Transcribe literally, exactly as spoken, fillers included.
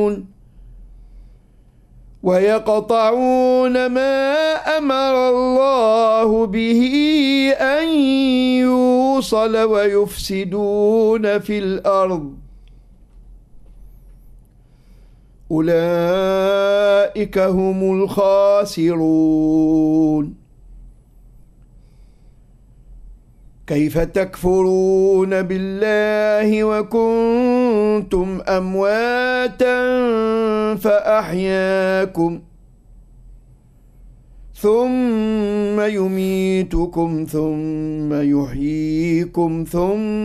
ويقطعون ما أمر الله به أن يوصل ويفسدون في الأرض أولئك هم الخاسرون. كيف تكفرون بالله وكنتم أمواتا فأحياكم ثم يميتكم ثم يحييكم ثم